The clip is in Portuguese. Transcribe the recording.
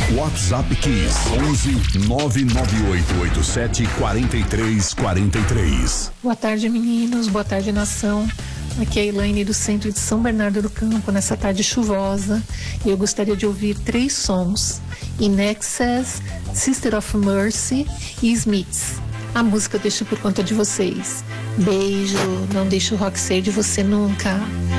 WhatsApp Kiss 11 99887 4343. Boa tarde, meninos. Boa tarde, nação. Aqui é a Elaine do centro de São Bernardo do Campo, nessa tarde chuvosa. E eu gostaria de ouvir 3 sons: In Excess, Sister of Mercy e Smiths. A música eu deixo por conta de vocês. Beijo, não deixe o rock ser de você nunca.